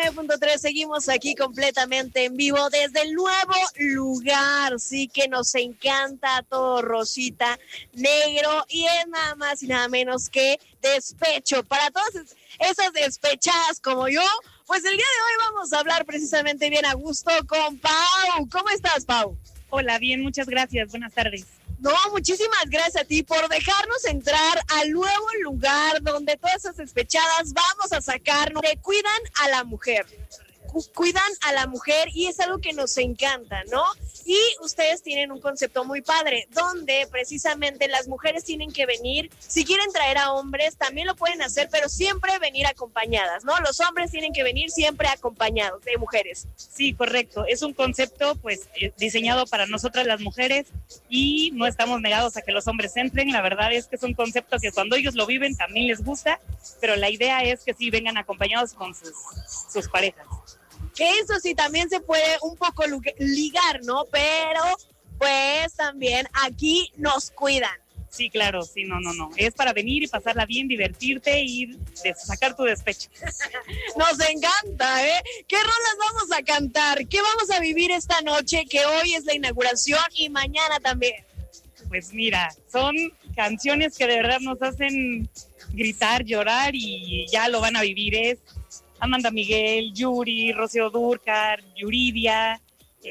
89.3, seguimos aquí completamente en vivo desde el nuevo lugar, sí que nos encanta todo rosita, negro, y es nada más y nada menos que despecho. Para todas esas despechadas como yo, pues el día de hoy vamos a hablar precisamente bien a gusto con Pau. ¿Cómo estás, Pau? Hola, bien, muchas gracias, buenas tardes. No, muchísimas gracias a ti por dejarnos entrar al nuevo lugar donde todas esas despechadas vamos a sacarnos, que cuidan a la mujer. Cuidan a la mujer y es algo que nos encanta, ¿no? Y ustedes tienen un concepto muy padre, donde precisamente las mujeres tienen que venir, si quieren traer a hombres, también lo pueden hacer, pero siempre venir acompañadas, ¿no? Los hombres tienen que venir siempre acompañados de mujeres. Sí, correcto, es un concepto pues diseñado para nosotras las mujeres y no estamos negados a que los hombres entren. La verdad es que es un concepto que cuando ellos lo viven también les gusta, pero la idea es que sí vengan acompañados con sus parejas. Que eso sí también se puede un poco ligar, ¿no? Pero pues también aquí nos cuidan. Sí, claro, sí, no. Es para venir y pasarla bien, divertirte y sacar tu despecho. Nos encanta, ¿eh? ¿Qué rolas vamos a cantar? ¿Qué vamos a vivir esta noche? Que hoy es la inauguración y mañana también. Pues mira, son canciones que de verdad nos hacen gritar, llorar y ya lo van a vivir. Es Amanda Miguel, Yuri, Rocío Dúrcal, Yuridia,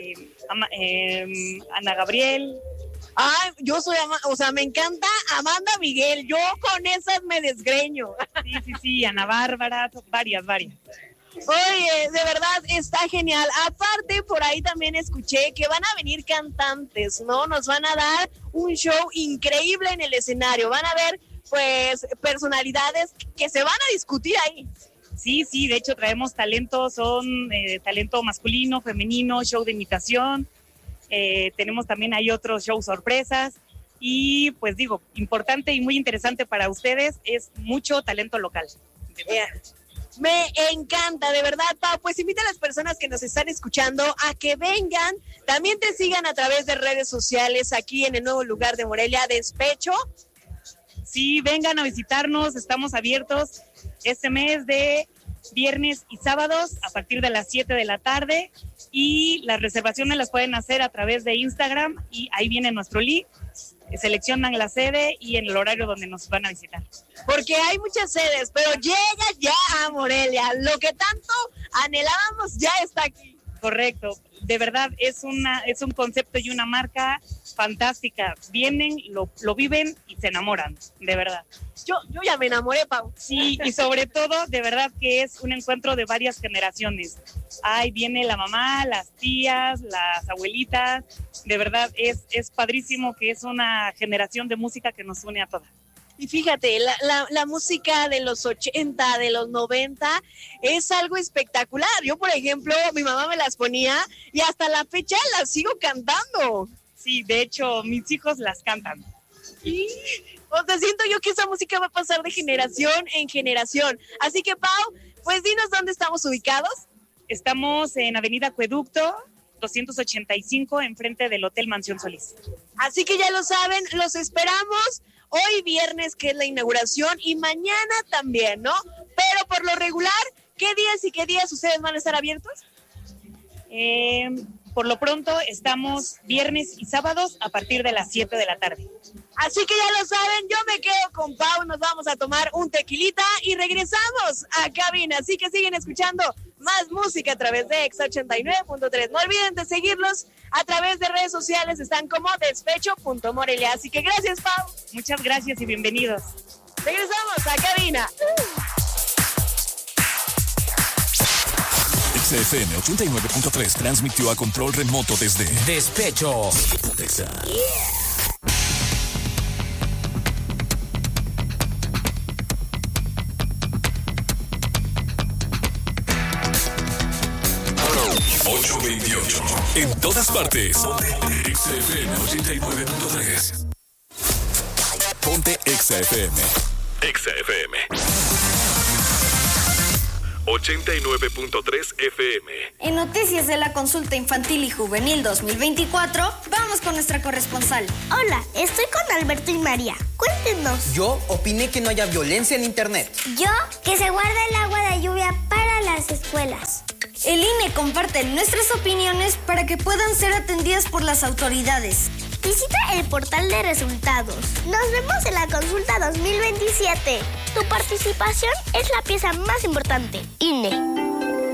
Ana Gabriel. Ay, yo soy, me encanta Amanda Miguel, yo con esas me desgreño. Sí, Ana Bárbara, varias. Oye, de verdad está genial. Aparte, por ahí también escuché que van a venir cantantes, ¿no? Nos van a dar un show increíble en el escenario. Van a ver, pues, personalidades que se van a discutir ahí. Sí, de hecho traemos talento, son talento masculino, femenino, show de imitación, tenemos también hay otros shows sorpresas y pues digo, importante y muy interesante para ustedes es mucho talento local. Me encanta, de verdad, Pau. Pues invita a las personas que nos están escuchando a que vengan, también te sigan a través de redes sociales aquí en el nuevo lugar de Morelia, Despecho. Sí, vengan a visitarnos, estamos abiertos este mes de viernes y sábados a partir de las 7 de la tarde y las reservaciones las pueden hacer a través de Instagram y ahí viene nuestro link, seleccionan la sede y en el horario donde nos van a visitar. Porque hay muchas sedes, pero llega ya a Morelia, lo que tanto anhelábamos ya está aquí. Correcto, de verdad es un concepto y una marca fantástica. Vienen, lo viven y se enamoran, de verdad. Yo ya me enamoré, Pau. Sí, y sobre todo, de verdad que es un encuentro de varias generaciones. Ahí viene la mamá, las tías, las abuelitas. De verdad es padrísimo que es una generación de música que nos une a todas. Y fíjate, la música de los 80, de los 90, es algo espectacular. Yo, por ejemplo, mi mamá me las ponía y hasta la fecha las sigo cantando. Sí, de hecho, mis hijos las cantan. Sí. O sea, siento yo que esa música va a pasar de generación en generación. Así que, Pau, pues dinos dónde estamos ubicados. Estamos en Avenida Acueducto 285, enfrente del Hotel Mansión Solís. Así que ya lo saben, los esperamos hoy viernes, que es la inauguración, y mañana también, ¿no? Pero por lo regular, ¿qué días ustedes van a estar abiertos? Por lo pronto estamos viernes y sábados a partir de las 7 de la tarde. Así que ya lo saben, yo me quedo con Pau, nos vamos a tomar un tequilita y regresamos a cabina. Así que siguen escuchando más música a través de Exa 89.3. No olviden de seguirlos a través de redes sociales, están como despecho.morelia. Así que gracias, Pau. Muchas gracias y bienvenidos. Regresamos a cabina. XFM 89.3 transmitió a control remoto desde Despecho. Texas. Yeah. En todas partes. XFM 89.3. Ponte XFM. XFM 89.3 FM. En noticias de la consulta infantil y juvenil 2024, vamos con nuestra corresponsal. Hola, estoy con Alberto y María. Cuéntenos. Yo opiné que no haya violencia en internet. Yo, que se guarde el agua de lluvia para las escuelas. El INE comparte nuestras opiniones para que puedan ser atendidas por las autoridades. Visita el portal de resultados. Nos vemos en la consulta 2027. Tu participación es la pieza más importante. INE.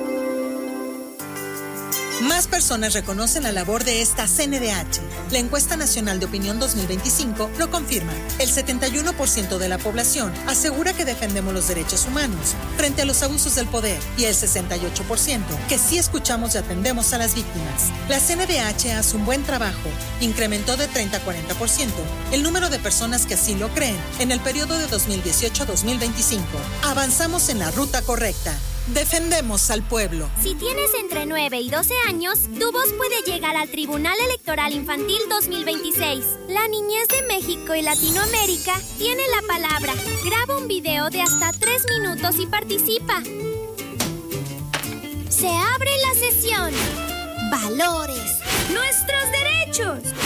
Más personas reconocen la labor de esta CNDH. La Encuesta Nacional de Opinión 2025 lo confirma. El 71% de la población asegura que defendemos los derechos humanos frente a los abusos del poder y el 68% que sí escuchamos y atendemos a las víctimas. La CNDH hace un buen trabajo. Incrementó de 30 a 40% el número de personas que así lo creen en el periodo de 2018 a 2025. Avanzamos en la ruta correcta. Defendemos al pueblo. Si tienes entre 9 y 12 años, tu voz puede llegar al Tribunal Electoral Infantil 2026. La niñez de México y Latinoamérica tiene la palabra. Graba un video de hasta 3 minutos y participa. Se abre la sesión. Valores. Nuestros derechos.